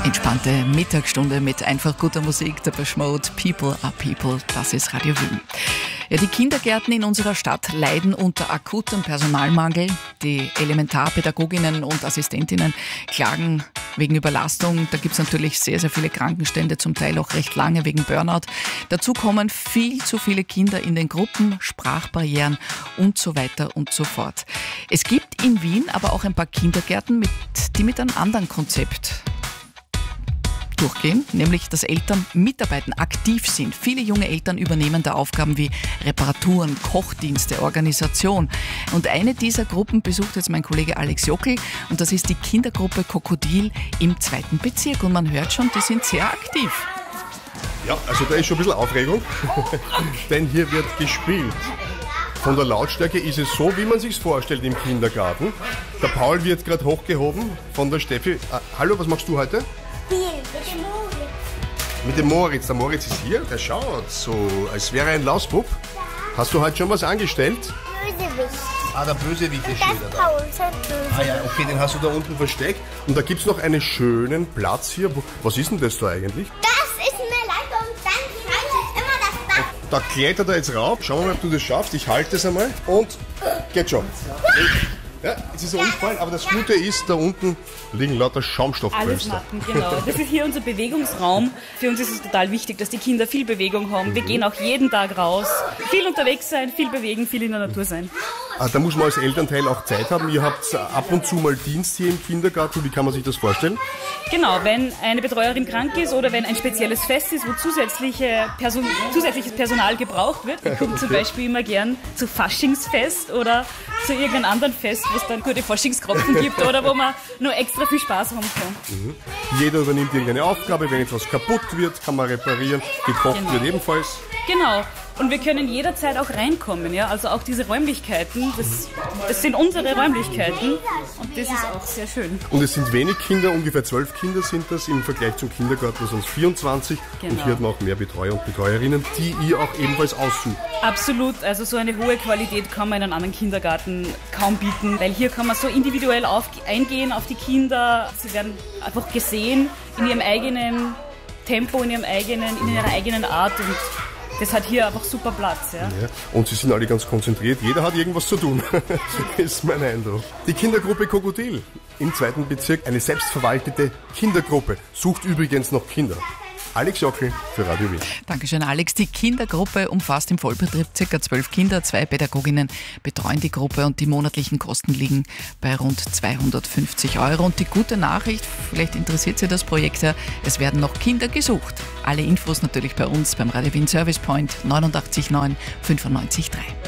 Entspannte Mittagsstunde mit einfach guter Musik, der Mode, People are People, das ist Radio Wien. Ja, die Kindergärten in unserer Stadt leiden unter akutem Personalmangel. Die Elementarpädagoginnen und Assistentinnen klagen wegen Überlastung. Da gibt es natürlich sehr, sehr viele Krankenstände, zum Teil auch recht lange wegen Burnout. Dazu kommen viel zu viele Kinder in den Gruppen, Sprachbarrieren und so weiter und so fort. Es gibt in Wien aber auch ein paar Kindergärten, die mit einem anderen Konzept durchgehen, nämlich dass Eltern mitarbeiten, aktiv sind. Viele junge Eltern übernehmen da Aufgaben wie Reparaturen, Kochdienste, Organisation. Und eine dieser Gruppen besucht jetzt mein Kollege Alex Jockel und das ist die Kindergruppe Krokodil im 2. Bezirk. Und man hört schon, die sind sehr aktiv. Ja, also da ist schon ein bisschen Aufregung, denn hier wird gespielt. Von der Lautstärke ist es so, wie man sich's vorstellt im Kindergarten. Der Paul wird gerade hochgehoben von der Steffi. Hallo, was machst du heute? Mit dem Moritz. Der Moritz ist hier, der schaut so, als wäre ein Lausbub. Hast du heute schon was angestellt? Bösewicht. Der Bösewicht ist schon wieder da. Paul, sein Bösewicht. Ja, okay, den hast du da unten versteckt. Und da gibt es noch einen schönen Platz hier. Was ist denn das da eigentlich? Das ist eine Leiter und dann ist immer das Dach. Da klettert er jetzt rauf. Schauen wir mal, ob du das schaffst. Ich halte es einmal und geht schon. Ja, jetzt ist er umgefallen, aber das Gute ist, da unten liegen lauter Alles Schaumstoffpölster. machen, genau. Das ist hier unser Bewegungsraum. Für uns ist es total wichtig, dass die Kinder viel Bewegung haben. Wir gehen auch jeden Tag raus. Viel unterwegs sein, viel bewegen, viel in der Natur sein. Da muss man als Elternteil auch Zeit haben. Ihr habt ab und zu mal Dienst hier im Kindergarten. Wie kann man sich das vorstellen? Genau, wenn eine Betreuerin krank ist oder wenn ein spezielles Fest ist, wo zusätzliches Personal gebraucht wird. Ich komme zum Beispiel immer gern zu Faschingsfest oder zu irgendeinem anderen Fest, wo es dann gute Faschingskropfen gibt oder wo man nur extra viel Spaß haben kann. Jeder übernimmt irgendeine Aufgabe. Wenn etwas kaputt wird, kann man reparieren. Gekocht wird ebenfalls. Genau. Und wir können jederzeit auch reinkommen, ja. Also auch diese Räumlichkeiten, das sind unsere Räumlichkeiten und das ist auch sehr schön. Und es sind wenig Kinder, ungefähr 12 Kinder sind das im Vergleich zum Kindergarten, sonst 24. Genau. Und hier hat man auch mehr Betreuer und Betreuerinnen, die ihr auch ebenfalls aussucht. Absolut, also so eine hohe Qualität kann man in einem anderen Kindergarten kaum bieten, weil hier kann man so individuell eingehen auf die Kinder. Sie werden einfach gesehen in ihrem eigenen Tempo, in ihrer eigenen Art und das hat hier einfach super Platz. Ja. Ja, und sie sind alle ganz konzentriert. Jeder hat irgendwas zu tun, ist mein Eindruck. Die Kindergruppe Krokodil im 2. Bezirk, eine selbstverwaltete Kindergruppe, sucht übrigens noch Kinder. Alex Jockel für Radio Wien. Dankeschön, Alex. Die Kindergruppe umfasst im Vollbetrieb ca. 12 Kinder. 2 Pädagoginnen betreuen die Gruppe und die monatlichen Kosten liegen bei rund 250 €. Und die gute Nachricht, vielleicht interessiert Sie das Projekt ja, es werden noch Kinder gesucht. Alle Infos natürlich bei uns beim Radio Wien Service Point 89 9 95 3.